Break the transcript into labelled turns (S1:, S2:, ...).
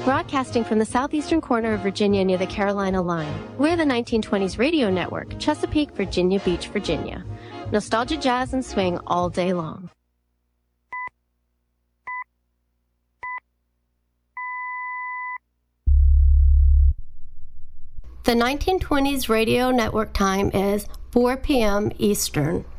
S1: Broadcasting from the southeastern corner of Virginia near the Carolina line, we're the 1920s Radio Network, Chesapeake, Virginia Beach, Virginia. Nostalgia, jazz, and swing all day long. The 1920s Radio Network time is 4 p.m. Eastern.